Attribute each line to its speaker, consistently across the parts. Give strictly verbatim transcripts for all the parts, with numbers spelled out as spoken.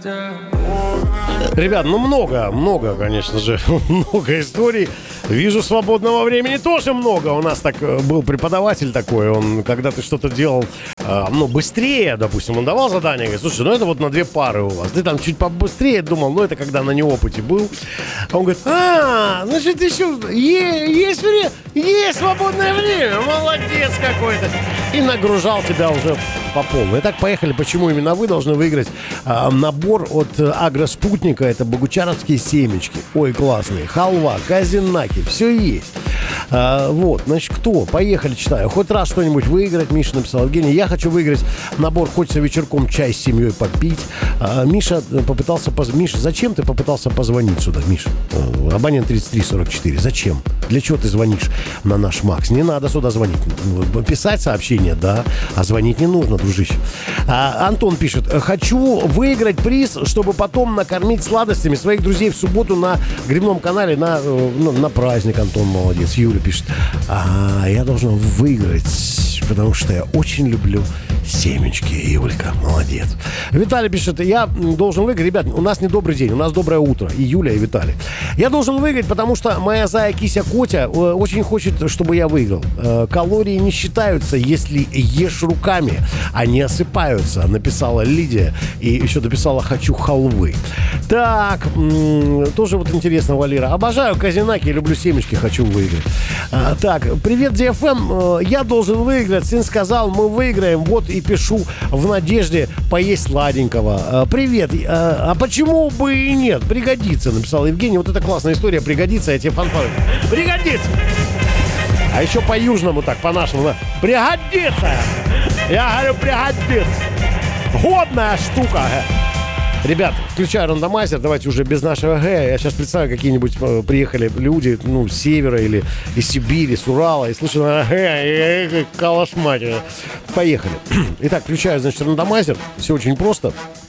Speaker 1: Ребят, ну много, много, конечно же, много историй. Вижу, свободного времени тоже много. У нас так был преподаватель такой, он, когда ты что-то делал, э, ну, быстрее, допустим, он давал задание, говорит, слушай, ну это вот на две пары у вас. Ты там чуть побыстрее думал, ну это когда на неопыте был. А он говорит, а, значит, еще е- есть время, есть свободное время, молодец какой-то. И нагружал тебя уже по полной. Итак, поехали. Почему именно вы должны выиграть а, набор от Агроспутника? Это богучаровские семечки. Ой, классные. Халва, казинаки. Все есть. А, вот, значит, кто? Поехали, читаю. Хоть раз что-нибудь выиграть. Миша написал. Евгений, я хочу выиграть набор. Хочется вечерком чай с семьей попить. А, Миша попытался... Поз... Миша, зачем ты попытался позвонить сюда, Миша? А, абонент тридцать три сорок четыре. Зачем? Для чего ты звонишь на наш Макс? Не надо сюда звонить. Писать сообщение, да. А звонить не нужно, дружище. А, Антон пишет. Хочу выиграть приз, чтобы потом накормить сладостями своих друзей в субботу на грибном канале на, на, на праздник. Антон молодец. Юля пишет. А, я должен выиграть, потому что я очень люблю семечки. Юлька, молодец. Виталий пишет. Я должен выиграть. Ребят, у нас не добрый день, у нас доброе утро. И Юля, и Виталий. Я должен выиграть, потому что моя зая Кися Котя очень хочет, чтобы я выиграл. Калории не считаются, если ешь руками, а не осыпаются, написала Лидия. И еще дописала «хочу халвы». Так, м- тоже вот интересно, Валера. Обожаю казинаки, люблю семечки, хочу выиграть. А, так, привет, ди эф эм. Я должен выиграть. Сын сказал, мы выиграем. Вот и пишу в надежде поесть сладенького. А, привет. А, а почему бы и нет? Пригодится, написал Евгений. Вот это классная история. Пригодится, я тебе фанфары. Пригодится. А еще по-южному так, по-нашему. Да. Пригодится. Я говорю, пригодится. Годная штука. Ребят, включаю рандомайзер. Давайте уже без нашего г. Я сейчас представляю, какие-нибудь э, приехали люди, ну, с севера или из Сибири, с Урала, и слушают г, калашмать. Поехали. Итак, включаю, значит, рандомайзер. Все очень просто.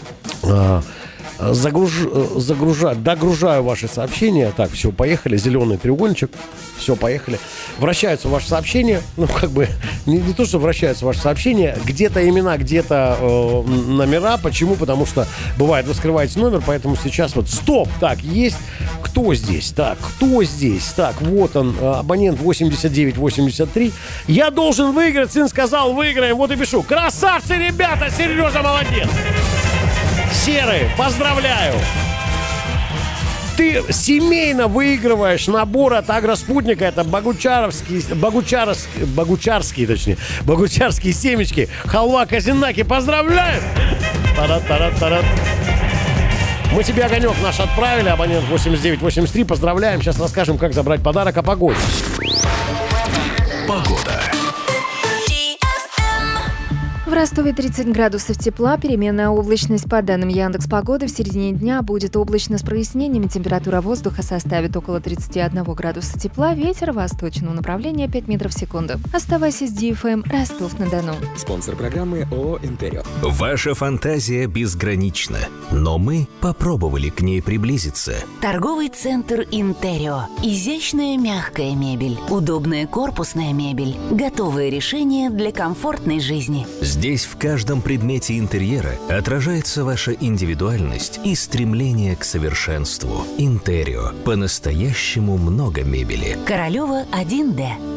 Speaker 1: Загруж... Загружаю, догружаю ваши сообщения. Так, все, поехали. Зеленый треугольничек. Все, поехали. Вращаются ваши сообщения. Ну, как бы, не, не то, что вращаются ваши сообщения. Где-то имена, где-то э, номера. Почему? Потому что, бывает, вы скрываете номер, поэтому сейчас вот, стоп! Так, есть. Кто здесь? Так, кто здесь? Так, вот он, абонент восемьдесят девять восемьдесят три. Я должен выиграть. Сын сказал, выиграем. Вот и пишу. Красавцы, ребята! Сережа молодец! Серый, поздравляю! Ты семейно выигрываешь набор от Агроспутника. Это богучаровские, богучаровские, богучарские, точнее, богучарские семечки. Халва казинаки. Поздравляю! Тара-тара-тара. Мы тебе огонек наш отправили, абонент восемьдесят девять восемьдесят три. Поздравляем. Сейчас расскажем, как забрать подарок о погоде.
Speaker 2: Погода.
Speaker 3: В Ростове тридцать градусов тепла, переменная облачность. По данным Яндекс.Погоды, в середине дня будет облачно с прояснениями. Температура воздуха составит около тридцать один градуса тепла. Ветер восточного направления пять метров в секунду. Оставайся с ди эф эм Ростов-на-Дону.
Speaker 4: Спонсор программы ООО «Интерио».
Speaker 2: Ваша фантазия безгранична, но мы попробовали к ней приблизиться.
Speaker 5: Торговый центр «Интерио». Изящная мягкая мебель, удобная корпусная мебель, готовые решения для комфортной жизни.
Speaker 2: Здесь в каждом предмете интерьера отражается ваша индивидуальность и стремление к совершенству. Интерио. По-настоящему много мебели.
Speaker 5: Королева один дэ.